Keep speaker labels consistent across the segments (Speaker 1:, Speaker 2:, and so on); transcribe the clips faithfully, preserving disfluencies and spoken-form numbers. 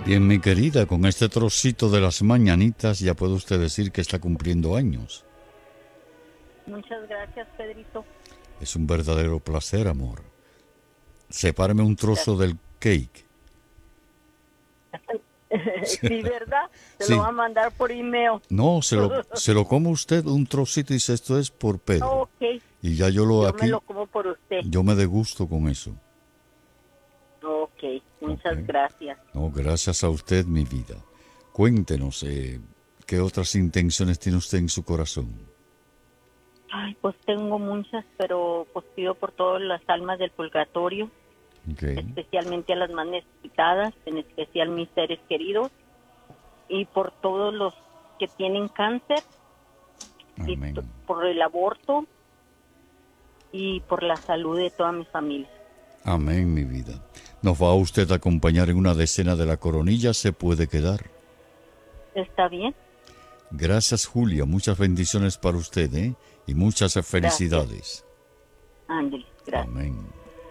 Speaker 1: Bien, mi querida, con este trocito de las mañanitas ya puede usted decir que está cumpliendo años.
Speaker 2: Muchas gracias, Pedrito.
Speaker 1: Es un verdadero placer, amor. Sepárame un trozo del cake.
Speaker 2: Sí, ¿verdad? Te lo va
Speaker 1: Sí,
Speaker 2: a mandar por email.
Speaker 1: no, se lo, se lo come usted un trocito y dice esto es por Pedro.
Speaker 2: Ok,
Speaker 1: Y ya yo lo
Speaker 2: yo me
Speaker 1: aquí,
Speaker 2: lo como por usted.
Speaker 1: yo me degusto con eso.
Speaker 2: Ok,
Speaker 1: Ok.
Speaker 2: muchas gracias.
Speaker 1: No, gracias a usted, mi vida. Cuéntenos, eh, ¿qué otras intenciones tiene usted en su corazón?
Speaker 2: Ay, pues tengo muchas, pero pues pido por todas las almas del purgatorio,
Speaker 1: Ok.
Speaker 2: especialmente a las más necesitadas, en especial mis seres queridos, y por todos los que tienen cáncer, y
Speaker 1: Amén.
Speaker 2: t- por el aborto, y por la salud de toda mi familia.
Speaker 1: Amén, mi vida. ¿Nos va usted a acompañar en una decena de la coronilla? ¿Se puede quedar?
Speaker 2: ¿Está bien?
Speaker 1: Gracias, Julia. Muchas bendiciones para usted, ¿eh? Y muchas
Speaker 2: Gracias.
Speaker 1: felicidades.
Speaker 2: Ándale, gracias.
Speaker 1: Amén.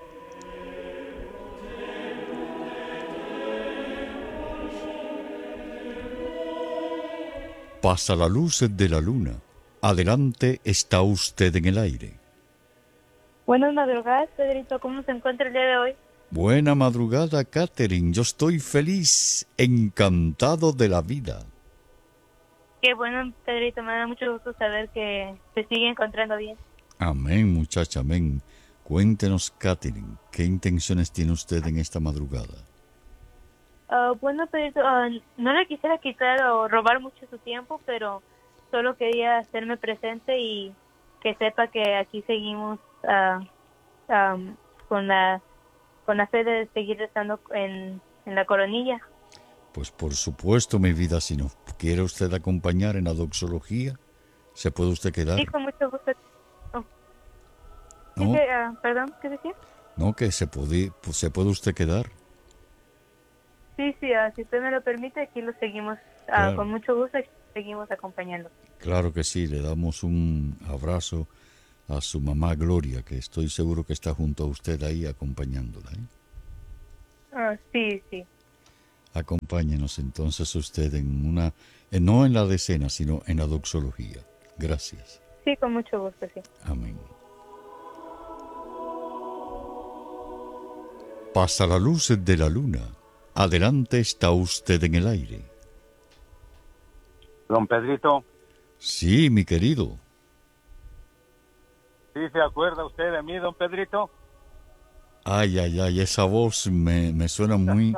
Speaker 1: Pasa la luz de la luna. Adelante está usted en el aire.
Speaker 3: Buenas madrugadas, Pedrito. ¿Cómo se encuentra el día de hoy?
Speaker 1: Buena madrugada, Catherine. Yo estoy feliz, encantado de la vida.
Speaker 3: Qué bueno, Pedrito. Me da mucho gusto saber que se sigue encontrando bien.
Speaker 1: Amén, muchacha, amén. Cuéntenos, Catherine, ¿qué intenciones tiene usted en esta madrugada?
Speaker 3: Ah, bueno, Pedrito, ah, no le quisiera quitar o robar mucho su tiempo, pero solo quería hacerme presente y que sepa que aquí seguimos ah, am, con la con la fe de seguir estando en, en la coronilla.
Speaker 1: Pues por supuesto, mi vida, si nos quiere usted acompañar en la doxología, se puede usted
Speaker 3: Sí,
Speaker 1: quedar.
Speaker 3: con mucho gusto. Oh, sí,
Speaker 1: No,
Speaker 3: que, ah, perdón, ¿qué decía?
Speaker 1: no, que se puede, pues se puede usted quedar.
Speaker 3: Sí, sí, ah, si usted me lo permite, aquí lo seguimos ah,
Speaker 1: Claro,
Speaker 3: con mucho gusto y seguimos acompañando.
Speaker 1: claro que sí, le damos un abrazo a su mamá Gloria, que estoy seguro que está junto a usted ahí acompañándola, ¿eh?
Speaker 3: Ah, sí, sí,
Speaker 1: Acompáñenos entonces usted en una, eh, no en la decena, sino en la doxología. Gracias.
Speaker 3: sí, con mucho gusto, sí.
Speaker 1: Amén. Pasa la luz de la luna. Adelante está usted en el aire.
Speaker 4: Don Pedrito,
Speaker 1: Sí, mi querido.
Speaker 4: ¿sí se acuerda usted de mí, don Pedrito?
Speaker 1: Ay, ay, ay, esa voz me, me suena muy...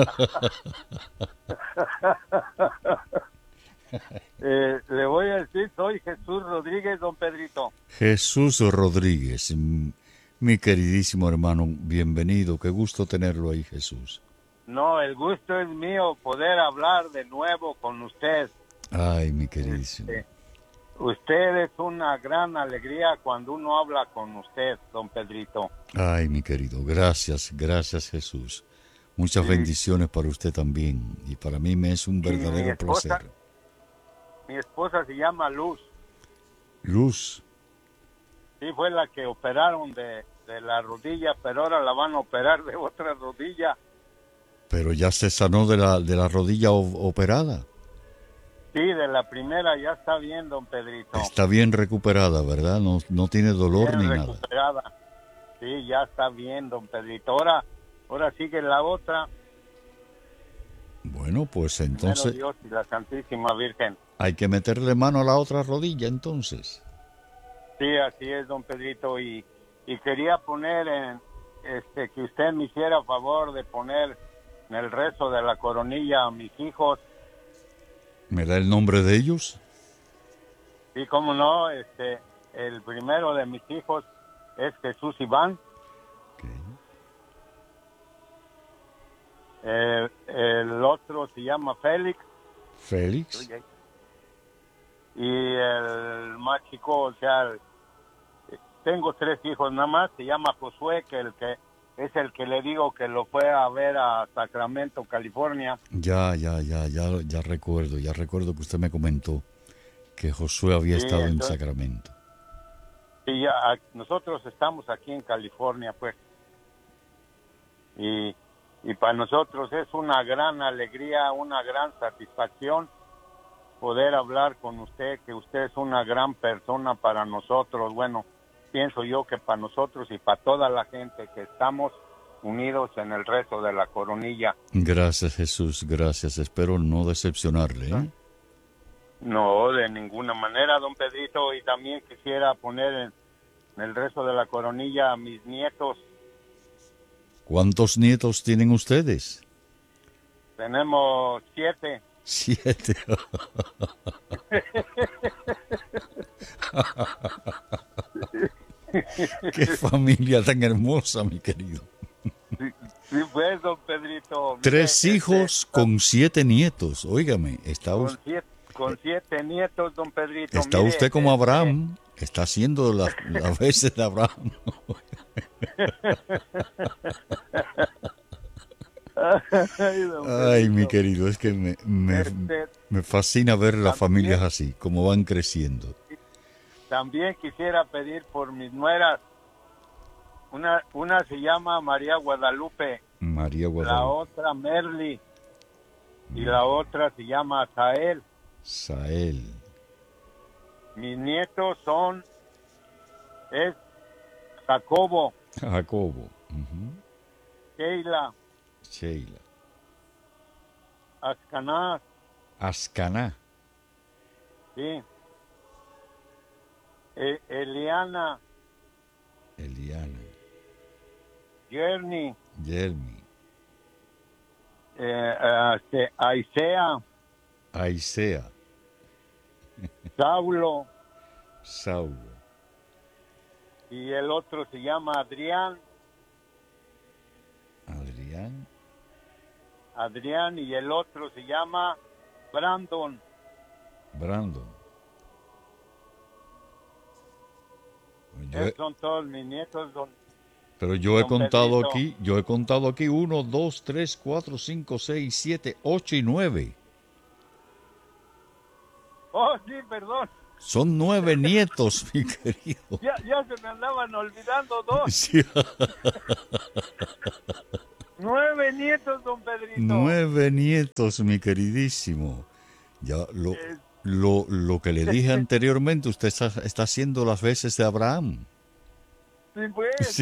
Speaker 4: eh, le voy a decir, soy Jesús Rodríguez, don Pedrito.
Speaker 1: Jesús Rodríguez, m- mi queridísimo hermano, bienvenido, qué gusto tenerlo ahí, Jesús.
Speaker 4: No, el gusto es mío poder hablar de nuevo con usted.
Speaker 1: Ay, mi queridísimo.
Speaker 4: Este, usted es una gran alegría cuando uno habla con usted, don Pedrito.
Speaker 1: Ay, mi querido, gracias, gracias, Jesús. Muchas
Speaker 4: Y,
Speaker 1: bendiciones para usted también, y para mí me es un
Speaker 4: y mi
Speaker 1: verdadero
Speaker 4: esposa,
Speaker 1: placer.
Speaker 4: mi esposa se llama Luz.
Speaker 1: Luz,
Speaker 4: Sí, fue la que operaron de, de la rodilla, pero ahora la van a operar de otra rodilla.
Speaker 1: pero ya se sanó de la, de la rodilla o- operada.
Speaker 4: Sí, de la primera ya está bien, don Pedrito.
Speaker 1: Está bien recuperada, ¿verdad? No, no tiene dolor
Speaker 4: Bien
Speaker 1: ni nada.
Speaker 4: recuperada. Sí, ya está bien, don Pedrito. Ahora, ahora sigue la otra.
Speaker 1: Bueno, pues
Speaker 4: Primero
Speaker 1: entonces
Speaker 4: Dios y la Santísima Virgen.
Speaker 1: hay que meterle mano a la otra rodilla, entonces.
Speaker 4: Sí, así es, don Pedrito. Y, y quería poner en, este, que usted me hiciera favor de poner en el rezo de la coronilla a mis hijos.
Speaker 1: ¿Me da el nombre de ellos?
Speaker 4: Sí, cómo no, este, el primero de mis hijos es Jesús Iván.
Speaker 1: Ok.
Speaker 4: Eh, el otro se llama Félix.
Speaker 1: Félix.
Speaker 4: Y el más chico, o sea, el- tengo tres hijos nada más, se llama Josué, que el que es el que le digo que lo fue a ver a Sacramento, California.
Speaker 1: Ya, ya, ya, ya, ya recuerdo, ya recuerdo que usted me comentó que Josué había
Speaker 4: Sí,
Speaker 1: estado en
Speaker 4: entonces,
Speaker 1: Sacramento.
Speaker 4: sí, ya, a- nosotros estamos aquí en California, pues. Y, y para nosotros es una gran alegría, una gran satisfacción poder hablar con usted, que usted es una gran persona para nosotros. Bueno, pienso yo que para nosotros y para toda la gente que estamos unidos en el rezo de la coronilla.
Speaker 1: Gracias, Jesús, gracias. Espero no decepcionarle, ¿eh?
Speaker 4: No, de ninguna manera, don Pedrito, y también quisiera poner en, en el rezo de la coronilla a mis nietos.
Speaker 1: ¿Cuántos nietos tienen ustedes?
Speaker 4: Tenemos siete.
Speaker 1: Siete. Qué familia tan hermosa, mi querido.
Speaker 4: Sí, sí pues, don Pedrito.
Speaker 1: Tres
Speaker 4: mire,
Speaker 1: hijos
Speaker 4: este,
Speaker 1: con siete nietos. Óigame, está,
Speaker 4: con,
Speaker 1: us-
Speaker 4: siete, con siete nietos, don Pedrito.
Speaker 1: está
Speaker 4: Mire,
Speaker 1: usted como
Speaker 4: este,
Speaker 1: Abraham. Está haciendo las las veces de Abraham.
Speaker 4: Ay, don
Speaker 1: Ay, mi
Speaker 4: Pedrito.
Speaker 1: querido, es que me, me,
Speaker 4: Este,
Speaker 1: me fascina ver las
Speaker 4: también-
Speaker 1: familias así, como van creciendo.
Speaker 4: También quisiera pedir por mis nueras. Una, una se llama María Guadalupe,
Speaker 1: María
Speaker 4: la
Speaker 1: Guadalupe,
Speaker 4: otra Merly y la otra se llama Sael.
Speaker 1: Sael,
Speaker 4: Mis nietos son es Jacobo,
Speaker 1: Jacobo, ujú,
Speaker 4: Sheila,
Speaker 1: Sheila,
Speaker 4: Ascanaz,
Speaker 1: Ascaná,
Speaker 4: sí, E- Eliana,
Speaker 1: Eliana,
Speaker 4: Jerny,
Speaker 1: Jeremy,
Speaker 4: eh, eh, este, Aisea,
Speaker 1: Aisea,
Speaker 4: Saulo
Speaker 1: Saulo,
Speaker 4: y el otro se llama Adrián,
Speaker 1: Adrián,
Speaker 4: Adrián y el otro se llama Brandon.
Speaker 1: Brandon. Yo he-
Speaker 4: Esos son todos mis nietos, don.
Speaker 1: pero yo he
Speaker 4: Don
Speaker 1: contado
Speaker 4: Pedrito.
Speaker 1: aquí, yo he contado aquí uno, dos, tres, cuatro, cinco, seis, siete, ocho y nueve.
Speaker 4: Oh, sí, perdón.
Speaker 1: Son nueve nietos, mi querido.
Speaker 4: Ya, ya se me andaban olvidando dos.
Speaker 1: Sí.
Speaker 4: Nueve nietos, don Pedrito.
Speaker 1: Nueve nietos, mi queridísimo. Ya lo,
Speaker 4: Eh,
Speaker 1: lo, lo que le dije anteriormente, usted está, está haciendo las veces de Abraham.
Speaker 4: Sí, pues.
Speaker 1: Sí.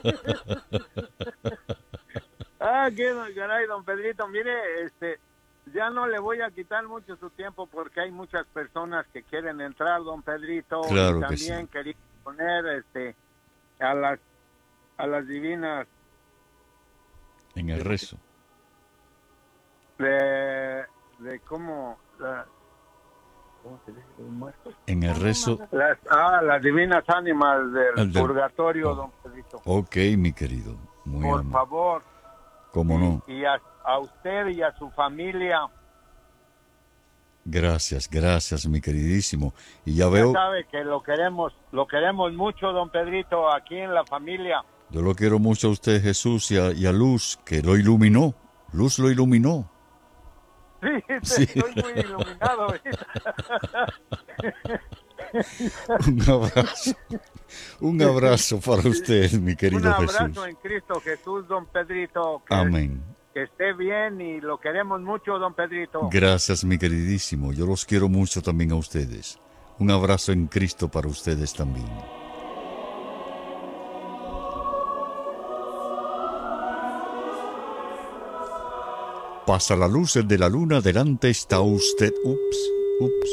Speaker 4: Ah, qué caray, don Pedrito. Mire, este, ya no le voy a quitar mucho su tiempo porque hay muchas personas que quieren entrar, don Pedrito.
Speaker 1: Claro
Speaker 4: y
Speaker 1: que
Speaker 4: también
Speaker 1: sí.
Speaker 4: quería poner, este, a las, a las divinas
Speaker 1: En el rezo.
Speaker 4: de, de cómo, la, ¿cómo se dice? Los muertos.
Speaker 1: En el rezo.
Speaker 4: Las, ah, las divinas ánimas del
Speaker 1: El del-
Speaker 4: purgatorio,
Speaker 1: oh.
Speaker 4: don Pedrito.
Speaker 1: Ok, mi querido. Muy
Speaker 4: Por
Speaker 1: amable.
Speaker 4: favor.
Speaker 1: ¿Cómo no?
Speaker 4: Y a, a usted y a su familia.
Speaker 1: Gracias, gracias, mi queridísimo. Y ya
Speaker 4: Ya
Speaker 1: veo,
Speaker 4: sabe que lo queremos, lo queremos mucho, don Pedrito, aquí en la familia.
Speaker 1: yo lo quiero mucho a usted, Jesús, y a, y a Luz, que lo iluminó. Luz lo iluminó.
Speaker 4: Sí,
Speaker 1: Sí.
Speaker 4: estoy muy iluminado.
Speaker 1: Un abrazo. Un abrazo para usted, mi
Speaker 4: Un
Speaker 1: querido
Speaker 4: abrazo
Speaker 1: Jesús.
Speaker 4: en Cristo Jesús, don Pedrito. Que,
Speaker 1: Amén.
Speaker 4: que esté bien y lo queremos mucho, don Pedrito.
Speaker 1: Gracias, mi queridísimo. Yo los quiero mucho también a ustedes. Un abrazo en Cristo para ustedes también. Pasa la luz de la luna, delante está usted. Ups, ups.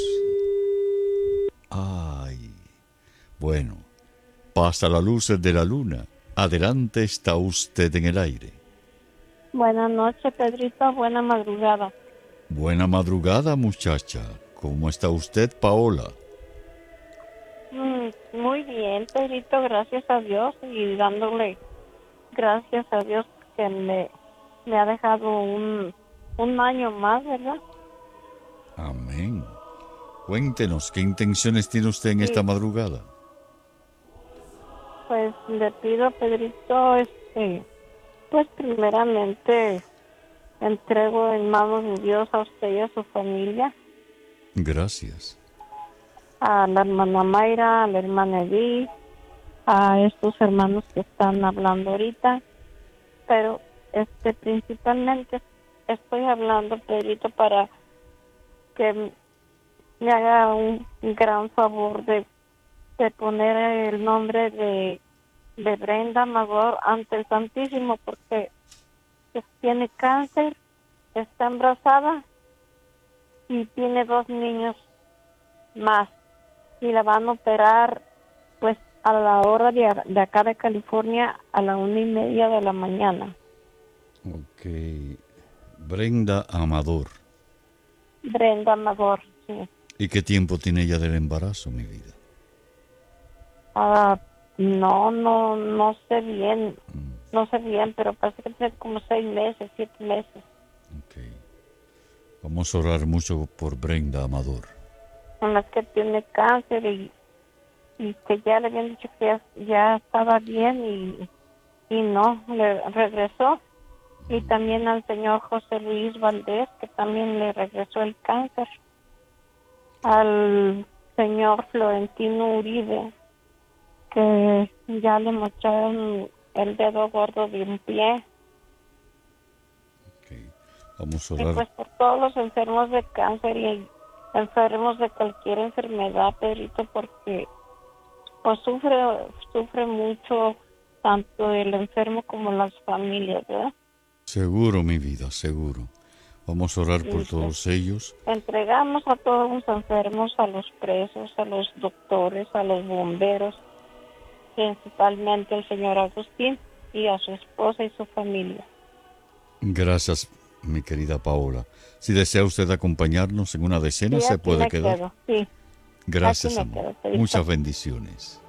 Speaker 1: Ay. Bueno, pasa la luz de la luna, adelante está usted en el aire.
Speaker 5: Buenas noches, Pedrito. Buena madrugada.
Speaker 1: Buena madrugada, muchacha. ¿Cómo está usted, Paola?
Speaker 5: Mm, muy bien, Pedrito. Gracias a Dios y dándole gracias a Dios que me, me ha dejado un, un año más, ¿verdad?
Speaker 1: Amén. Cuéntenos, ¿qué intenciones tiene usted en
Speaker 5: Sí.
Speaker 1: esta madrugada?
Speaker 5: Pues le pido, Pedrito, este, pues primeramente entrego en manos de Dios a usted y a su familia,
Speaker 1: Gracias.
Speaker 5: a la hermana Mayra, a la hermana Edith, a estos hermanos que están hablando ahorita, pero este, principalmente estoy hablando, Pedrito, para que me haga un gran favor de, de poner el nombre de, de Brenda Amador ante el Santísimo, porque tiene cáncer, está embarazada y tiene dos niños más, y la van a operar pues a la hora de, de acá de California a la una y media de la mañana.
Speaker 1: Ok. Brenda Amador.
Speaker 5: Brenda Amador, sí.
Speaker 1: ¿Y qué tiempo tiene ella del embarazo, mi vida?
Speaker 5: Ah, no, no, no sé bien,
Speaker 1: Mm,
Speaker 5: no sé bien, pero parece que tiene como seis meses, siete meses.
Speaker 1: ok. Vamos a orar mucho por Brenda Amador.
Speaker 5: Además que tiene cáncer y, y que ya le habían dicho que ya, ya estaba bien y, y no, le regresó. Y también al señor José Luis Valdés, que también le regresó el cáncer. Al señor Florentino Uribe, que ya le mocharon el dedo gordo de un pie.
Speaker 1: Okay. Vamos a
Speaker 5: Y
Speaker 1: orar.
Speaker 5: pues por todos los enfermos de cáncer y enfermos de cualquier enfermedad, Pedrito, porque pues sufre, sufre mucho tanto el enfermo como las familias, ¿verdad?
Speaker 1: Seguro, mi vida, seguro. Vamos a orar por
Speaker 5: Sí,
Speaker 1: todos
Speaker 5: sí.
Speaker 1: ellos.
Speaker 5: Entregamos a todos los enfermos, a los presos, a los doctores, a los bomberos, principalmente al señor Agustín y a su esposa y su familia.
Speaker 1: Gracias, mi querida Paola. Si desea usted acompañarnos en una decena,
Speaker 5: Sí,
Speaker 1: se
Speaker 5: aquí
Speaker 1: puede
Speaker 5: me
Speaker 1: quedar.
Speaker 5: quedo, sí.
Speaker 1: Gracias,
Speaker 5: Aquí me
Speaker 1: amor.
Speaker 5: quedo, Pedrito.
Speaker 1: Muchas bendiciones.